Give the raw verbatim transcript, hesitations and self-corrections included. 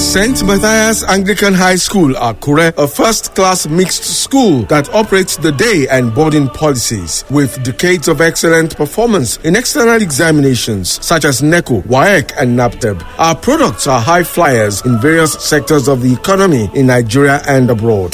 Saint Matthias Anglican High School, Akure, a first-class mixed school that operates the day and boarding policies with decades of excellent performance in external examinations such as NECO, WAEC, and NAPTEB. Our products are high flyers in various sectors of the economy in Nigeria and abroad.